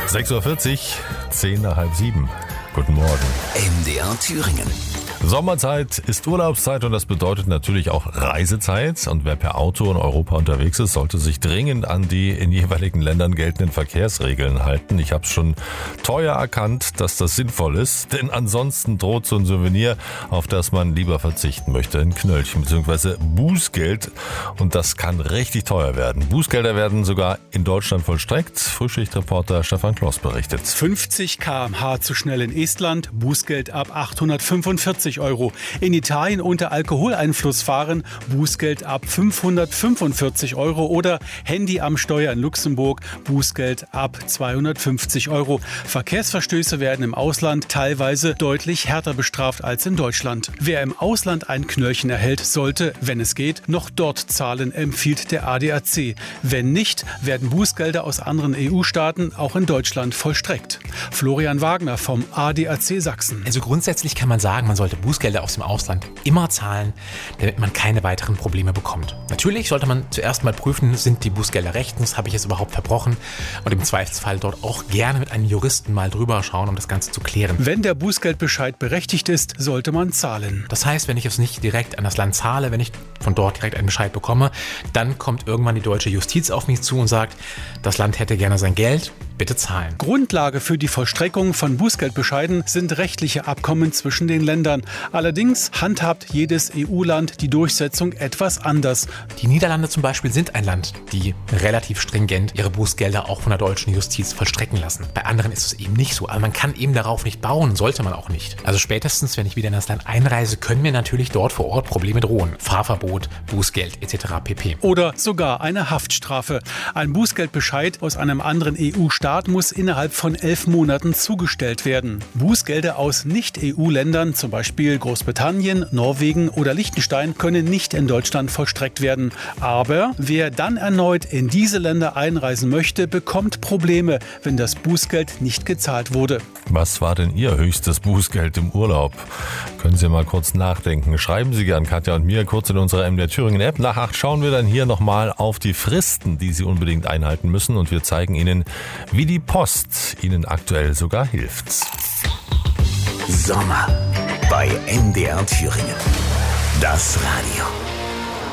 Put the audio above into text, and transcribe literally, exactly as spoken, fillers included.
sechs Uhr vierzig, zehn nach halb sieben. Guten Morgen. M D R Thüringen. Sommerzeit ist Urlaubszeit und das bedeutet natürlich auch Reisezeit. Und wer per Auto in Europa unterwegs ist, sollte sich dringend an die in jeweiligen Ländern geltenden Verkehrsregeln halten. Ich habe schon teuer erkannt, dass das sinnvoll ist, denn ansonsten droht so ein Souvenir, auf das man lieber verzichten möchte, ein Knöllchen bzw. Bußgeld. Und das kann richtig teuer werden. Bußgelder werden sogar in Deutschland vollstreckt. Frühschichtreporter Stefan Kloss berichtet. fünfzig Kilometer pro Stunde zu schnell in Estland, Bußgeld ab achthundertfünfundvierzig Euro. In Italien unter Alkoholeinfluss fahren, Bußgeld ab fünfhundertfünfundvierzig Euro. Oder Handy am Steuer in Luxemburg, Bußgeld ab zweihundertfünfzig Euro. Verkehrsverstöße werden im Ausland teilweise deutlich härter bestraft als in Deutschland. Wer im Ausland ein Knöllchen erhält, sollte, wenn es geht, noch dort zahlen, empfiehlt der A D A C. Wenn nicht, werden Bußgelder aus anderen E U-Staaten auch in Deutschland vollstreckt. Florian Wagner vom A D A C Sachsen. Also grundsätzlich kann man sagen, man sollte Bußgelder aus dem Ausland immer zahlen, damit man keine weiteren Probleme bekommt. Natürlich sollte man zuerst mal prüfen, sind die Bußgelder rechtens, habe ich es überhaupt verbrochen, und im Zweifelsfall dort auch gerne mit einem Juristen mal drüber schauen, um das Ganze zu klären. Wenn der Bußgeldbescheid berechtigt ist, sollte man zahlen. Das heißt, wenn ich es nicht direkt an das Land zahle, wenn ich von dort direkt einen Bescheid bekomme, dann kommt irgendwann die deutsche Justiz auf mich zu und sagt, das Land hätte gerne sein Geld, bitte zahlen. Grundlage für die Vollstreckung von Bußgeldbescheiden sind rechtliche Abkommen zwischen den Ländern. Allerdings handhabt jedes E U-Land die Durchsetzung etwas anders. Die Niederlande zum Beispiel sind ein Land, die relativ stringent ihre Bußgelder auch von der deutschen Justiz vollstrecken lassen. Bei anderen ist es eben nicht so, aber man kann eben darauf nicht bauen, sollte man auch nicht. Also spätestens, wenn ich wieder in das Land einreise, können mir natürlich dort vor Ort Probleme drohen. Fahrverbot, Bußgeld et cetera pp. Oder sogar eine Haftstrafe. Ein Bußgeldbescheid aus einem anderen E U-Staat muss innerhalb von elf Monaten zugestellt werden. Bußgelder aus Nicht-E U-Ländern, zum Beispiel Großbritannien, Norwegen oder Liechtenstein, können nicht in Deutschland vollstreckt werden. Aber wer dann erneut in diese Länder einreisen möchte, bekommt Probleme, wenn das Bußgeld nicht gezahlt wurde. Was war denn Ihr höchstes Bußgeld im Urlaub? Können Sie mal kurz nachdenken. Schreiben Sie gern Katja und mir kurz in unserer M D R Thüringen App. Nach acht schauen wir dann hier nochmal auf die Fristen, die Sie unbedingt einhalten müssen, und wir zeigen Ihnen, wie die Post Ihnen aktuell sogar hilft. Sommer bei M D R Thüringen. Das Radio.